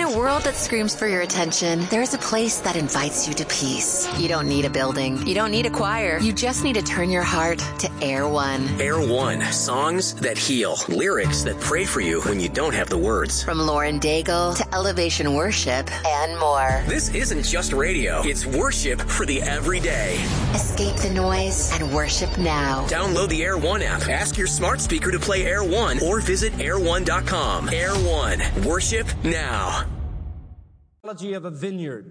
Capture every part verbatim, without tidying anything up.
a world that screams for your attention, there is a place that invites you to peace. You don't need a building. You don't need a choir. You just need to turn your heart to Air One. Air One. Songs that heal. Lyrics that pray for you when you don't have the words. From Lauren Daigle to Elevation Worship and more. This isn't just radio. It's worship for the everyday. Escape the noise and worship now. Download the Air One app. Ask your smart speaker to play Air One or visit air one dot com. Air One. Worship now. Analogy of a vineyard.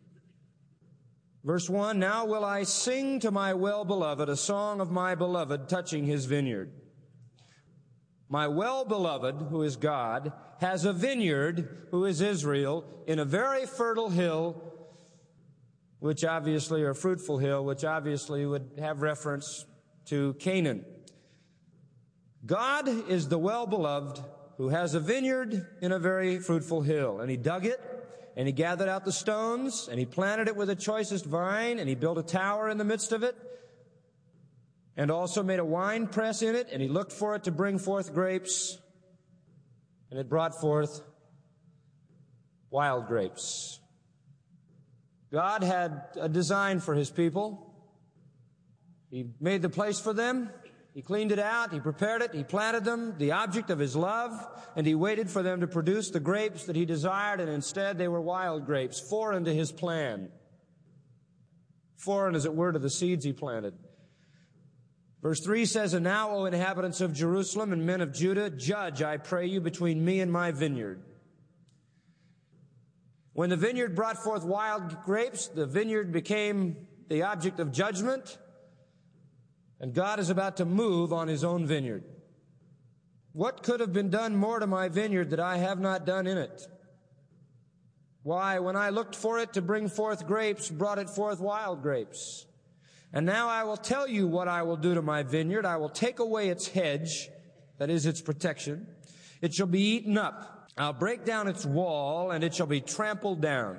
Verse one, now will I sing to my well-beloved a song of my beloved touching his vineyard. My well-beloved, who is God, has a vineyard, who is Israel, in a very fertile hill, which obviously, or fruitful hill, which obviously would have reference to Canaan. God is the well-beloved who has a vineyard in a very fruitful hill. And he dug it, and he gathered out the stones, and he planted it with the choicest vine, and he built a tower in the midst of it, and also made a wine press in it, and he looked for it to bring forth grapes, and it brought forth wild grapes. God had a design for his people. He made the place for them. He cleaned it out, he prepared it, he planted them, the object of his love, and he waited for them to produce the grapes that he desired, and instead they were wild grapes, foreign to his plan. Foreign, as it were, to the seeds he planted. Verse three says, and now, O inhabitants of Jerusalem and men of Judah, judge, I pray you, between me and my vineyard. When the vineyard brought forth wild grapes, the vineyard became the object of judgment. And God is about to move on his own vineyard. What could have been done more to my vineyard that I have not done in it? Why, when I looked for it to bring forth grapes, brought it forth wild grapes. And now I will tell you what I will do to my vineyard. I will take away its hedge, that is its protection. It shall be eaten up. I'll break down its wall, and it shall be trampled down.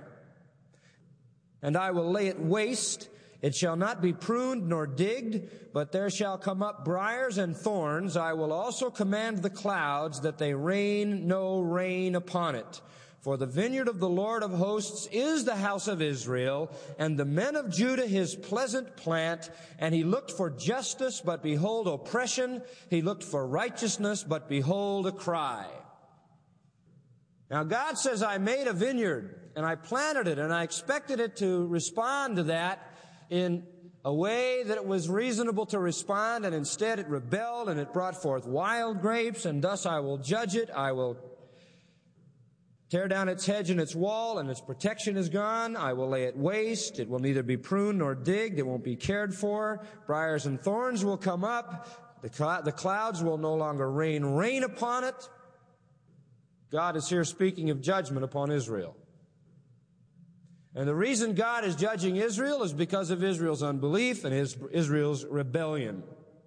And I will lay it waste. It shall not be pruned nor digged, but there shall come up briars and thorns. I will also command the clouds that they rain no rain upon it. For the vineyard of the Lord of hosts is the house of Israel, and the men of Judah his pleasant plant. And he looked for justice, but behold oppression. He looked for righteousness, but behold a cry. Now God says, I made a vineyard, and I planted it, and I expected it to respond to that in a way that it was reasonable to respond, and instead it rebelled, and it brought forth wild grapes, and thus I will judge it. I will tear down its hedge and its wall, and its protection is gone. I will lay it waste. It will neither be pruned nor digged. It won't be cared for. Briars and thorns will come up. The, cl- the clouds will no longer rain rain upon it. God is here speaking of judgment upon Israel. And the reason God is judging Israel is because of Israel's unbelief and his, Israel's rebellion.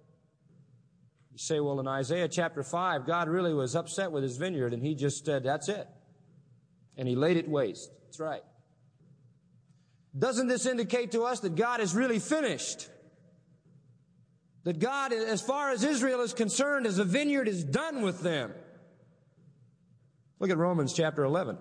You say, well, in Isaiah chapter five, God really was upset with his vineyard, and he just said, that's it. And he laid it waste. That's right. Doesn't this indicate to us that God is really finished? That God, as far as Israel is concerned, as a vineyard is done with them. Look at Romans chapter eleven.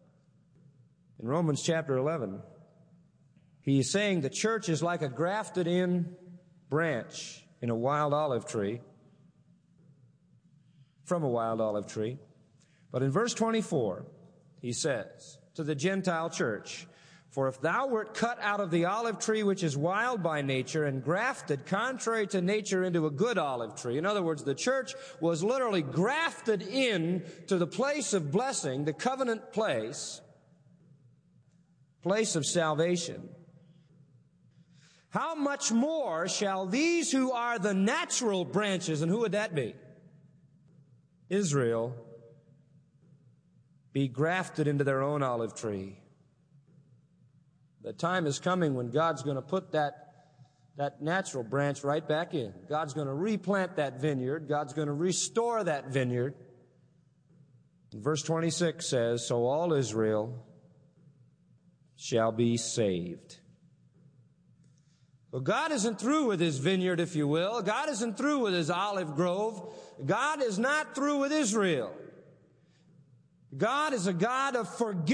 In Romans chapter eleven, he's saying the church is like a grafted in branch in a wild olive tree, from a wild olive tree. But in verse twenty-four, he says to the Gentile church, for if thou wert cut out of the olive tree which is wild by nature and grafted contrary to nature into a good olive tree. In other words, the church was literally grafted in to the place of blessing, the covenant place, place of salvation. How much more shall these who are the natural branches, and who would that be? Israel, be grafted into their own olive tree. The time is coming when God's going to put that, that natural branch right back in. God's going to replant that vineyard. God's going to restore that vineyard. And verse twenty-six says, so all Israel shall be saved. Well, God isn't through with his vineyard, if you will. God isn't through with his olive grove. God is not through with Israel. God is a God of forgiveness.